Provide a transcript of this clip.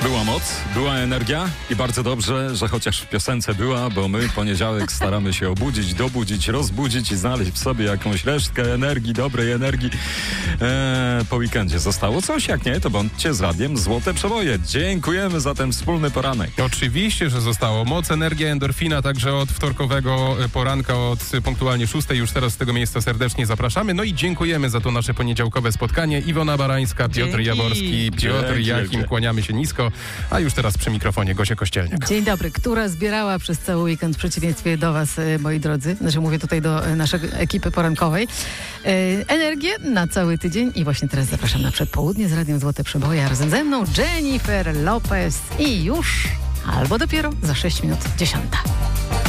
Była moc, była energia i bardzo dobrze, że chociaż w piosence była, bo my poniedziałek staramy się obudzić, dobudzić, rozbudzić i znaleźć w sobie jakąś resztkę energii, dobrej energii. Po weekendzie zostało coś, jak nie, to bądźcie z radiem Złote Przeboje. Dziękujemy za ten wspólny poranek. Oczywiście, że zostało. Moc, energia, endorfina, także od wtorkowego poranka, od punktualnie 6. Już teraz z tego miejsca serdecznie zapraszamy. No i dziękujemy za to nasze poniedziałkowe spotkanie. Iwona Barańska, Piotr Jaworski, Piotr Jachim, kłaniamy się nisko. A już teraz przy mikrofonie Gosia Kościelniak. Dzień dobry, która zbierała przez cały weekend w przeciwieństwie do was, moi drodzy. Znaczy mówię tutaj do naszej ekipy porankowej. Energię na cały tydzień i właśnie teraz zapraszam na przedpołudnie z Radiem Złote Przeboje. Razem ze mną Jennifer Lopez i już albo dopiero za 6 minut 10.